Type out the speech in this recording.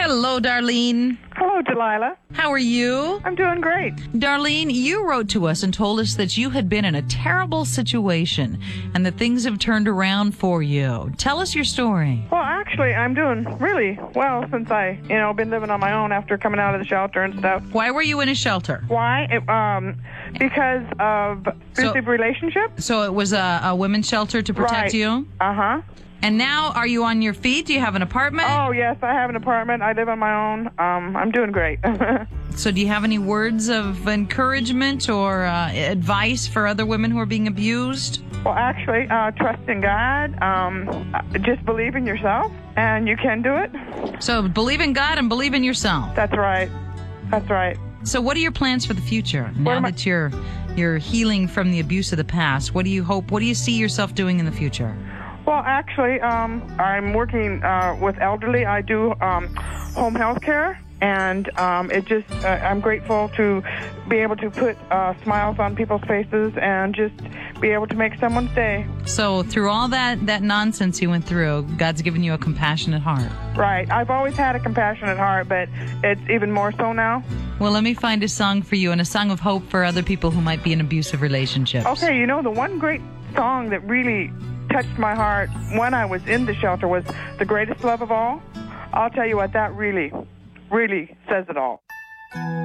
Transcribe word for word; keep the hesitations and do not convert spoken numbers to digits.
Hello, Darlene. Hello, Delilah. How are you? I'm doing great. Darlene, you wrote to us and told us that you had been in a terrible situation and that things have turned around for you. Tell us your story. Well, actually, I'm doing really well since I, you know, been living on my own after coming out of the shelter and stuff. Why were you in a shelter? Why? It, um, because of abusive So- relationship. So it was a, a women's shelter to protect Right. you? Uh-huh. And now are you on your feet? Do you have an apartment? Oh, yes, I have an apartment. I live on my own. Um, I'm doing great. So do you have any words of encouragement or uh, advice for other women who are being abused? Well, actually, uh, trust in God. Um, just believe in yourself, and you can do it. So believe in God and believe in yourself. That's right. That's right. So what are your plans for the future? Now am I- that you're you're healing from the abuse of the past, what do you hope, what do you see yourself doing in the future? Well, actually, um, I'm working uh, with elderly. I do um, home health care, and um, it just uh, I'm grateful to be able to put uh, smiles on people's faces and just be able to make someone's day. So through all that, that nonsense you went through, God's given you a compassionate heart. Right. I've always had a compassionate heart, but it's even more so now. Well, let me find a song for you and a song of hope for other people who might be in abusive relationships. Okay, you know, the one great song that really touched my heart when I was in the shelter was The Greatest Love of All. I'll tell you what, that really, really says it all.